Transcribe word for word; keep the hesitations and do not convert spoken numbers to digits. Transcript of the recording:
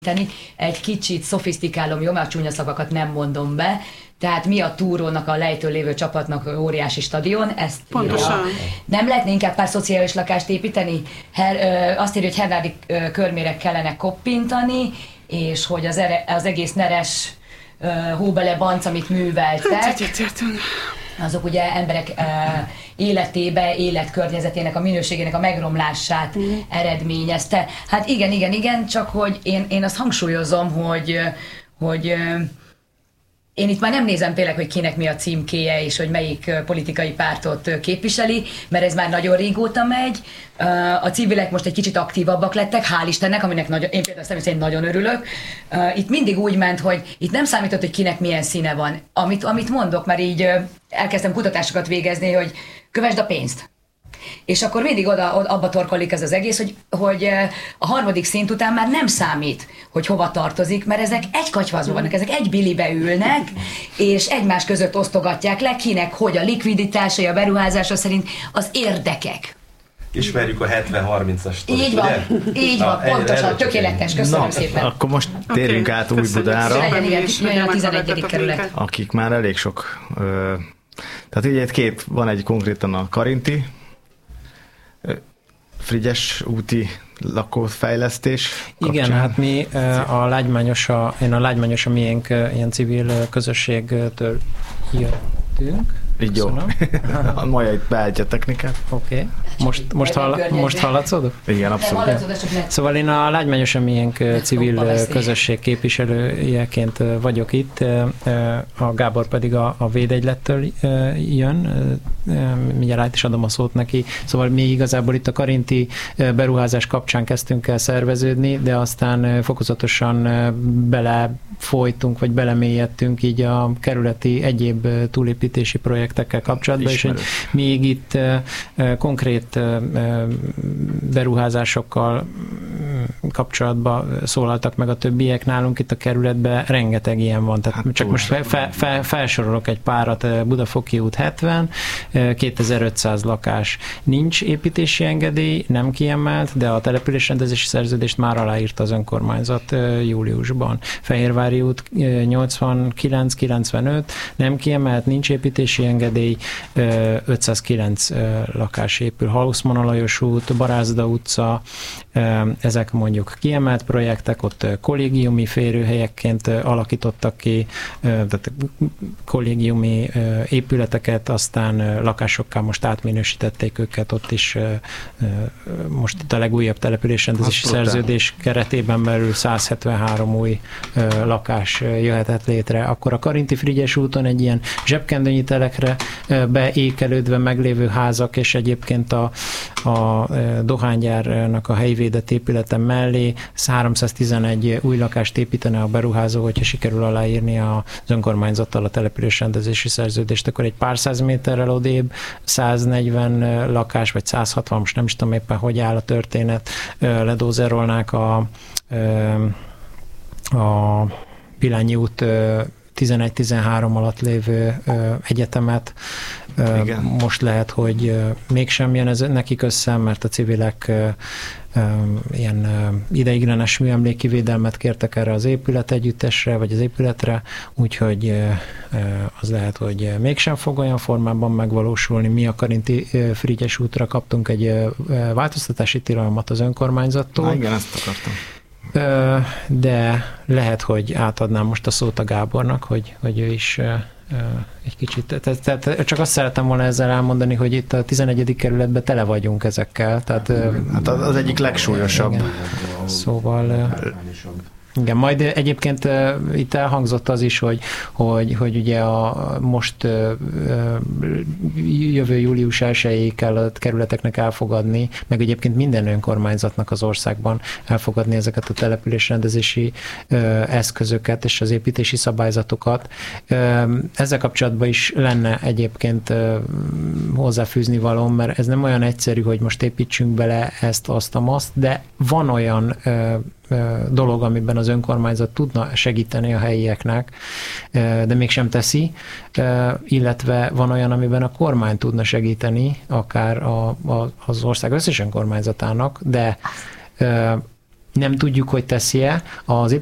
Egy kicsit szofisztikálom, jó, mert a csúnya szavakat nem mondom be, tehát mi a túrónak, a lejtőn lévő csapatnak óriási stadion, ezt pontosan. Írja. Nem lehetne inkább pár szociális lakást építeni? Her, ö, azt írja, hogy hernádi körmérek kellene koppintani, és hogy az, ere, az egész Neres ö, hóbele banc, amit műveltek, azok ugye emberek uh, életébe, életkörnyezetének, a minőségének a megromlását mm. eredményezte. Hát igen, igen, igen, csak hogy én, én azt hangsúlyozom, hogy, hogy uh, én itt már nem nézem tényleg, hogy kinek mi a címkéje, és hogy melyik uh, politikai pártot uh, képviseli, mert ez már nagyon régóta megy. Uh, a civilek most egy kicsit aktívabbak lettek, hál' Istennek, aminek nagyon, én például személy nagyon örülök. Uh, itt mindig úgy ment, hogy itt nem számított, hogy kinek milyen színe van. Amit, amit mondok, már így uh, elkezdtem kutatásokat végezni, hogy kövesd a pénzt. És akkor mindig oda, oda abba torkolik ez az egész, hogy, hogy a harmadik szint után már nem számít, hogy hova tartozik, mert ezek egy katyvazban vannak, ezek egy bilibe ülnek, és egymás között osztogatják le, kinek hogy a likviditása, a beruházása szerint az érdekek. Ismerjük a hetven harmincas sztorit, így van, ugye? így van, Na, pontosan, tökéletes, köszönöm Na, szépen. Akkor most térjünk okay, át Újbudára, a tizenegyedik kerület. Akik már elég sok... Ö, tehát ugye itt két, van egy konkrétan a Karinti, Frigyes úti lakófejlesztés kapcsán. Igen, hát mi a Lágymányos, a, én a Lágymányos a miénk ilyen civil közösségtől jöttünk. Így jó. A Maja itt beállítja a technikát. Oké. Okay. Most, most, hall, most hallatszódok? Igen, abszolút. Szóval én a Lágymányos a miénk civil közösség képviselőjeként vagyok itt, a Gábor pedig a, a Védegylettől jön, mindjárt át is adom a szót neki. Szóval mi igazából itt a Karinti beruházás kapcsán kezdtünk el szerveződni, de aztán fokozatosan belefolytunk, vagy belemélyedtünk így a kerületi egyéb túlépítési projektekkel kapcsolatban, és még itt konkrét beruházásokkal kapcsolatban szólaltak meg a többiek. Nálunk itt a kerületben rengeteg ilyen van. Tehát hát csak most fe, fe, felsorolok egy párat. Budafoki út hetven, kétezer-ötszáz lakás. Nincs építési engedély, nem kiemelt, de a településrendezési szerződést már aláírta az önkormányzat júliusban. Fehérvári út nyolcvankilenc kilencvenöt, nem kiemelt, nincs építési engedély, ötszázkilenc lakás épül. Haluszmana Lajos út, Barázda utca, ezek mondjuk kiemelt projektek, ott kollégiumi férőhelyekként alakítottak ki, tehát kollégiumi épületeket, aztán lakásokká most átminősítették őket, ott is most itt a legújabb településrendezési szerződés keretében belül száz hetvenhárom új lakás jöhetett létre. Akkor a Karinti Frigyes úton egy ilyen zsebkendőnyi telekre beékelődve meglévő házak, és egyébként a, a dohánygyárnak a helyvédett épülete mellé háromszáztizenegy új lakást építene a beruházó, hogyha sikerül aláírni az önkormányzattal a településrendezési szerződést, akkor egy pár száz méterrel odébb száznegyven lakás, vagy száz hatvan, most nem is tudom éppen, hogy áll a történet, ledózerolnák a, a Pilányi út tizenegy tizenhárom alatt lévő ö, egyetemet. Ö, most lehet, hogy ö, mégsem jön ez nekik össze, mert a civilek ö, ö, ilyen ö, ideiglenes műemléki védelmet kértek erre az épület együttesre, vagy az épületre, úgyhogy ö, ö, az lehet, hogy mégsem fog olyan formában megvalósulni. Mi a Karinti ö, Frigyes útra kaptunk egy ö, változtatási tilalmat az önkormányzattól. Na igen, ezt akartam. De lehet, hogy átadnám most a szót a Gábornak, hogy, hogy ő is egy kicsit, tehát csak azt szeretem volna ezzel elmondani, hogy itt a tizenegyedik kerületben tele vagyunk ezekkel. Tehát, hát az egyik legsúlyosabb. Igen. Szóval... Igen, majd egyébként uh, itt elhangzott az is, hogy, hogy, hogy ugye a most uh, jövő július elsejéig kell a kerületeknek elfogadni, meg egyébként minden önkormányzatnak az országban elfogadni ezeket a településrendezési uh, eszközöket és az építési szabályzatokat. Uh, ezzel kapcsolatban is lenne egyébként uh, hozzáfűzni való, mert ez nem olyan egyszerű, hogy most építsünk bele ezt, azt, azt, de van olyan uh, dolog, amiben az önkormányzat tudna segíteni a helyieknek, de mégsem teszi, illetve van olyan, amiben a kormány tudna segíteni, akár a, a, az ország összes önkormányzatának, de nem tudjuk, hogy teszi-e. Az